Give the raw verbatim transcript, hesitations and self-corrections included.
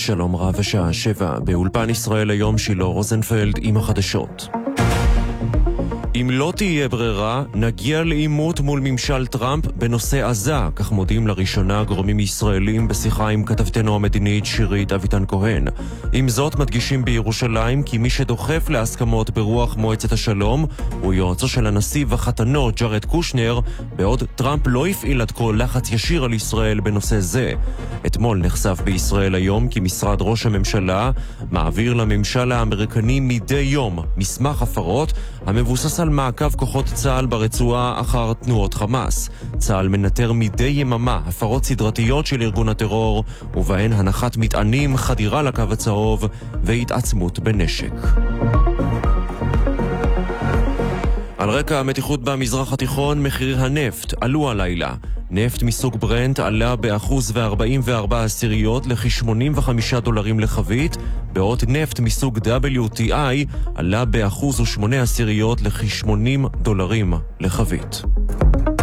שלום רב השעה שבע, באולפן ישראל היום שילה רוזנפלד עם החדשות. אם לא תהיה ברירה, נגיע לעימות מול ממשל טראמפ בנושא עזה, כך מודיעים לראשונה גורמים ישראלים בשיחה עם כתבתנו המדינית שירית אביטן כהן. עם זאת מדגישים בירושלים כי מי שדוחף להסכמות ברוח מועצת השלום הוא יועצו של הנשיא וחתנו ג'ארד קושנר, בעוד טראמפ לא הפעיל עד כה לחץ ישיר על ישראל בנושא זה. אתמול נחשף בישראל היום כי משרד ראש הממשלה מעביר לממשל האמריקני מדי יום מסמך הפרות המבוסס על מעקב כוחות צה"ל ברצועה אחר תנועות חמאס. צה"ל מנטר מדי יממה הפרות סדרתיות של ארגון הטרור, ובהן הנחת מטענים, חדירה לקו הצהוב והתעצמות בנשק. על רקע המתיחות במזרח התיכון, מחיר הנפט עלו הלילה. נפט מסוג ברנט עלה באחוז וארבעים וארבע עשיריות לכ-שמונים וחמישה דולרים לחבית, בעוד נפט מסוג דאבליו טי איי עלה באחוז ושמונה עשיריות לכ-שמונים דולרים לחבית.